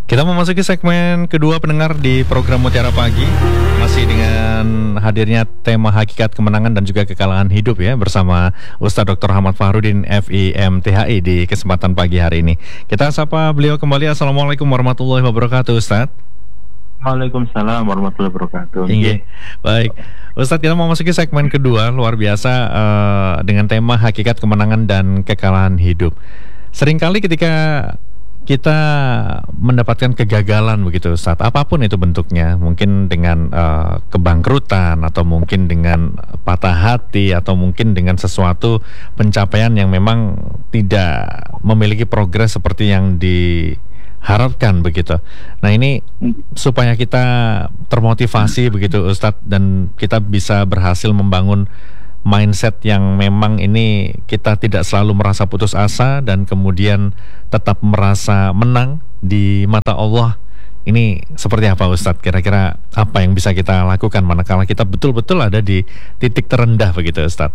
Kita memasuki segmen kedua pendengar di program Mutiara Pagi. Masih dengan hadirnya tema hakikat kemenangan dan juga kekalahan hidup ya, bersama Ustadz Dr. Ahmad Fahrudin FIMTHI di kesempatan pagi hari ini. Kita sapa beliau kembali. Assalamualaikum warahmatullahi wabarakatuh, Ustadz. Waalaikumsalam warahmatullahi wabarakatuh. Iya. Baik, Ustadz, kita mau masuki segmen kedua luar biasa dengan tema hakikat kemenangan dan kekalahan hidup. Seringkali ketika kita mendapatkan kegagalan begitu, Ustadz, apapun itu bentuknya, mungkin dengan kebangkrutan atau mungkin dengan patah hati atau mungkin dengan sesuatu pencapaian yang memang tidak memiliki progres seperti yang diharapkan begitu. Nah, ini supaya kita termotivasi begitu, Ustadz, dan kita bisa berhasil membangun mindset yang memang ini kita tidak selalu merasa putus asa dan kemudian tetap merasa menang di mata Allah. Ini seperti apa, Ustadz? Kira-kira apa yang bisa kita lakukan manakala kita betul-betul ada di titik terendah begitu, Ustadz?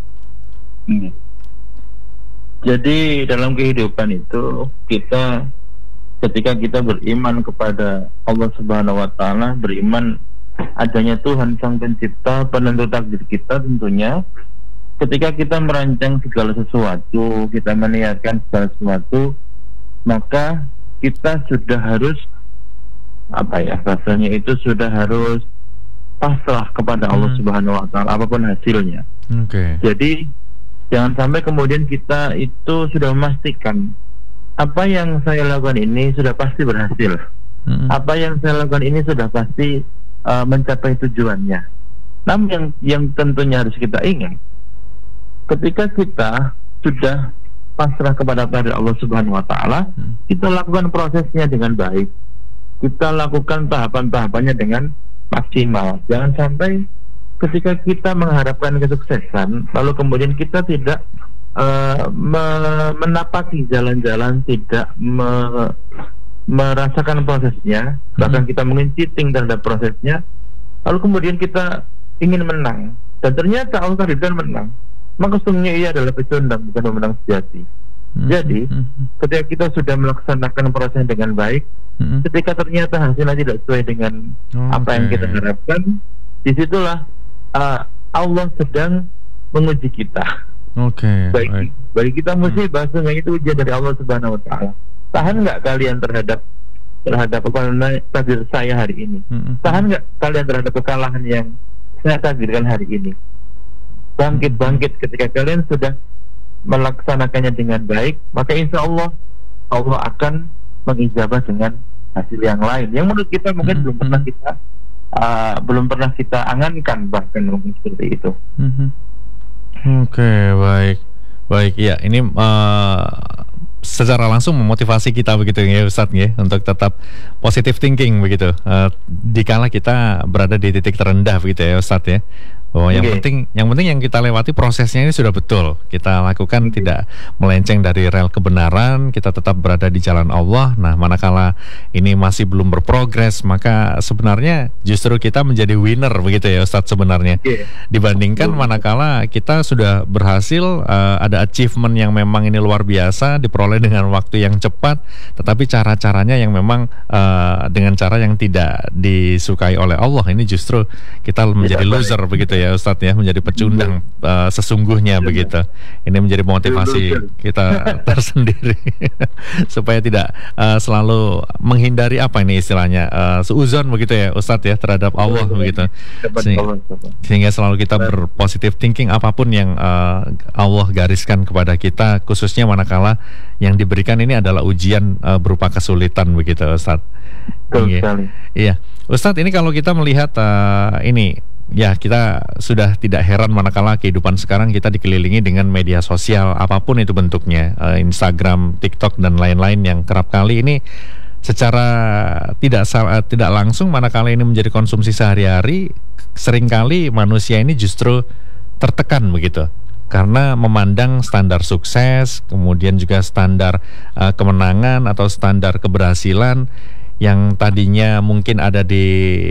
Jadi dalam kehidupan itu kita, ketika kita beriman kepada Allah Subhanahu wa Ta'ala, beriman adanya Tuhan Sang Pencipta, penentu takdir kita tentunya. Ketika kita merancang segala sesuatu, kita meniatkan segala sesuatu, maka kita sudah harus rasanya itu sudah harus pasrah kepada Allah Subhanahu wa Ta'ala apapun hasilnya. Jadi jangan sampai kemudian kita itu sudah memastikan apa yang saya lakukan ini sudah pasti berhasil, apa yang saya lakukan ini sudah pasti mencapai tujuannya. Namun yang tentunya harus kita ingat, ketika kita sudah pasrah kepada Allah Subhanahu wa Ta'ala, kita lakukan prosesnya dengan baik, kita lakukan tahapan-tahapannya dengan maksimal. Jangan sampai ketika kita mengharapkan kesuksesan lalu kemudian kita tidak menapaki jalan-jalan, tidak merasakan prosesnya, bahkan kita mungkin cheating terhadap prosesnya, lalu kemudian kita ingin menang dan ternyata Allah takdirkan menang, maka sesungguhnya ia adalah pecundang, bukan pemenang sejati. Jadi ketika kita sudah melaksanakan proses dengan baik, ketika ternyata hasilnya tidak sesuai dengan apa yang kita harapkan, disitulah Allah sedang menguji kita. Bagi kita musibah, sesungguhnya itu ujian dari Allah Subhanahu wa Ta'ala. Tahan nggak kalian terhadap takdir saya hari ini? Tahan nggak kalian terhadap kekalahan yang saya takdirkan hari ini? Bangkit ketika kalian sudah melaksanakannya dengan baik, maka insya Allah Allah akan mengijabah dengan hasil yang lain yang menurut kita mungkin belum pernah kita angankan, bahkan mungkin seperti itu. Baik ya, ini secara langsung memotivasi kita begitu ya, Ustadz ya, untuk tetap positive thinking begitu dikala kita berada di titik terendah begitu ya, Ustadz ya. Yang penting yang kita lewati prosesnya ini sudah betul kita lakukan, tidak melenceng dari rel kebenaran, kita tetap berada di jalan Allah. Nah, manakala ini masih belum berprogres, maka sebenarnya justru kita menjadi winner begitu ya, Ustadz, sebenarnya dibandingkan manakala kita sudah berhasil, ada achievement yang memang ini luar biasa, diperoleh dengan waktu yang cepat, tetapi cara-caranya yang memang dengan cara yang tidak disukai oleh Allah, ini justru kita menjadi loser begitu ya, Ustadz ya, menjadi pecundang sesungguhnya begitu. Ini menjadi motivasi kita tersendiri supaya tidak selalu menghindari apa ini istilahnya seuzon begitu ya, Ustadz ya, terhadap Allah begitu. Sehingga selalu kita berpositive thinking apapun yang Allah gariskan kepada kita, khususnya manakala yang diberikan ini adalah ujian berupa kesulitan begitu, Ustadz. Iya, Ustadz, ini kalau kita melihat ini ya, kita sudah tidak heran manakala kehidupan sekarang kita dikelilingi dengan media sosial apapun itu bentuknya, Instagram, TikTok dan lain-lain yang kerap kali ini secara tidak langsung manakala ini menjadi konsumsi sehari-hari, seringkali manusia ini justru tertekan begitu karena memandang standar sukses, kemudian juga standar kemenangan atau standar keberhasilan yang tadinya mungkin ada di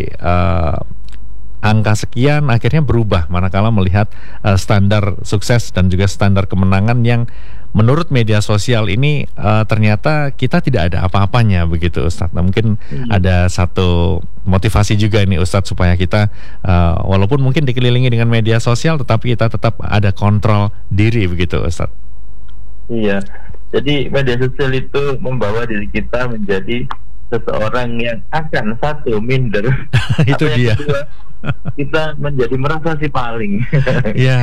angka sekian, akhirnya berubah manakala melihat standar sukses dan juga standar kemenangan yang menurut media sosial ini ternyata kita tidak ada apa-apanya begitu Ustadz. Nah, mungkin ada satu motivasi juga ini Ustadz supaya kita walaupun mungkin dikelilingi dengan media sosial, tetapi kita tetap ada kontrol diri begitu Ustadz. Iya, jadi media sosial itu membawa diri kita menjadi seseorang yang akan minder. Itu dia. Kedua, kita menjadi merasa si paling. Iya.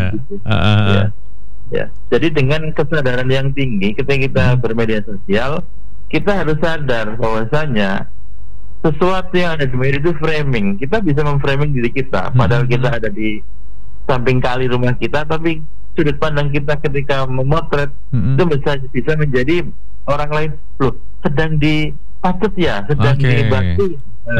Ya. Jadi dengan kesadaran yang tinggi ketika kita bermedia sosial, kita harus sadar bahwasanya sesuatu yang ada di media itu framing. Kita bisa memframing diri kita, padahal kita ada di samping kali rumah kita, tapi sudut pandang kita ketika memotret itu bisa menjadi orang lain loh sedang dipatut ya, sedang dibantu.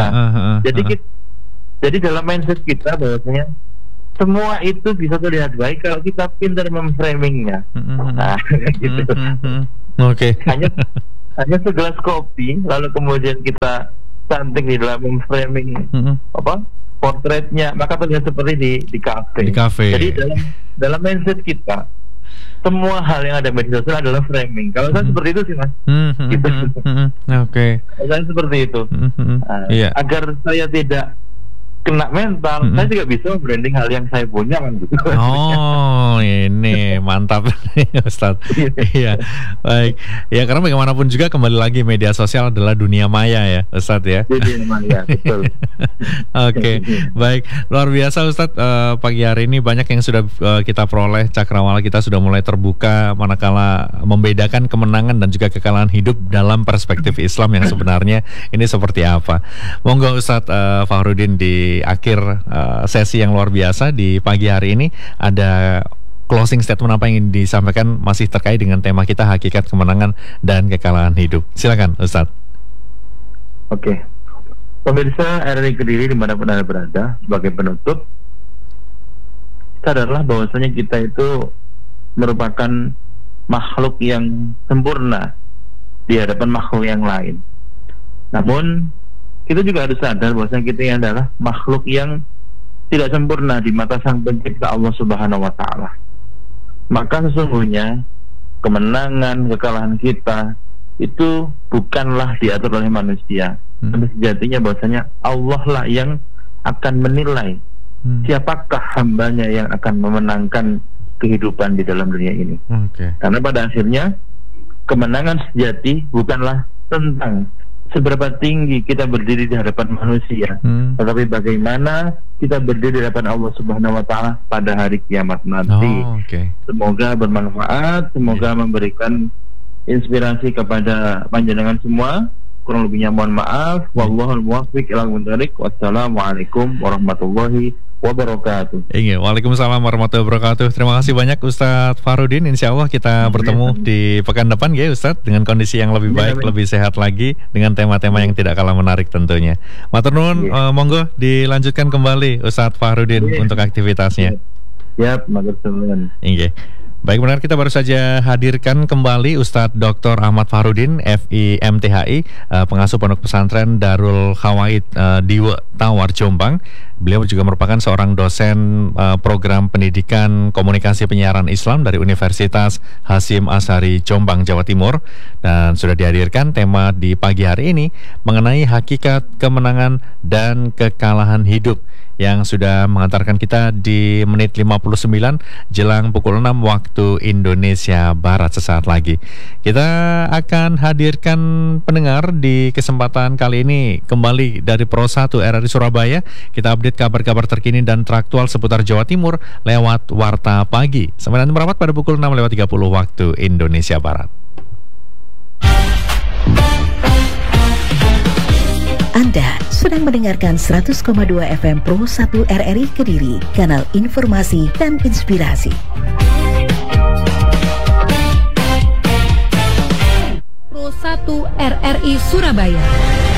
Jadi dalam mindset kita bahwasanya semua itu bisa terlihat baik kalau kita pintar memframingnya. Nah, gitu. Oke. Hanya segelas kopi, lalu kemudian kita cantik di dalam memframing portretnya, maka terlihat seperti di kafe. Jadi dalam mindset kita, semua hal yang ada di media sosial adalah framing. Kalau saya seperti itu sih mas. Gitu. Oke. Saya seperti itu. Agar saya tidak kena mental, saya juga bisa branding hal yang saya punya kan gitu. Oh, ini mantap Ustadz. Iya, baik. Ya karena bagaimanapun juga kembali lagi media sosial adalah dunia maya ya, Ustadz ya. Dunia maya, betul. Oke, baik. Luar biasa Ustadz. Pagi hari ini banyak yang sudah kita peroleh. Cakrawala kita sudah mulai terbuka manakala membedakan kemenangan dan juga kekalahan hidup dalam perspektif Islam yang sebenarnya ini seperti apa. Monggo Ustadz Fahrudin di akhir sesi yang luar biasa di pagi hari ini ada closing statement apa yang ingin disampaikan masih terkait dengan tema kita hakikat kemenangan dan kekalahan hidup. Silakan Ustadz. Oke. Pemirsa RRI Kediri dimanapun Anda berada, sebagai penutup, sadarlah bahwasanya kita itu merupakan makhluk yang sempurna di hadapan makhluk yang lain. Namun kita juga harus sadar bahwasanya kita ini adalah makhluk yang tidak sempurna di mata Sang Pencipta Allah Subhanahu wa Ta'ala. Maka sesungguhnya kemenangan, kekalahan kita itu bukanlah diatur oleh manusia. Tapi sejatinya bahwasanya Allah lah yang akan menilai siapakah hambanya yang akan memenangkan kehidupan di dalam dunia ini. Karena pada akhirnya kemenangan sejati bukanlah tentang seberapa tinggi kita berdiri di hadapan manusia, tetapi bagaimana kita berdiri di hadapan Allah Subhanahu wa Ta'ala pada hari kiamat nanti. Semoga bermanfaat, semoga memberikan inspirasi kepada panjenengan semua. Kurang lebihnya mohon maaf. Wallahul muwaffiq ila aqwamit thoriq. Wassalamualaikum warahmatullahi wabarakatuh. Waalaikumsalam warahmatullahi wabarakatuh. Terima kasih banyak Ustadz Fahrudin. Insya Allah kita bertemu di pekan depan ya Ustadz, dengan kondisi yang lebih baik, lebih sehat lagi, dengan tema-tema yang tidak kalah menarik tentunya. Matur nuwun, monggo dilanjutkan kembali Ustadz Fahrudin untuk aktivitasnya. Siap, matur nuwun. Baik, benar, kita baru saja hadirkan kembali Ustadz Dr. Ahmad Fahrudin, FI MTHI, pengasuh pondok pesantren Darul Khawaid di Tawar, Jombang. Beliau juga merupakan seorang dosen program pendidikan komunikasi penyiaran Islam dari Universitas Hasyim Asy'ari Jombang, Jawa Timur. Dan sudah dihadirkan tema di pagi hari ini mengenai hakikat kemenangan dan kekalahan hidup, yang sudah mengantarkan kita di menit 59 jelang pukul 6 waktu Indonesia Barat. Sesaat lagi kita akan hadirkan pendengar di kesempatan kali ini kembali dari Pro 1 RRI Surabaya. Kita update kabar-kabar terkini dan teraktual seputar Jawa Timur lewat Warta Pagi. Sampai nanti merapat pada pukul 6:30 waktu Indonesia Barat. Anda sedang mendengarkan 100,2 FM Pro 1 RRI Kediri, kanal informasi dan inspirasi. Pro 1 RRI Surabaya.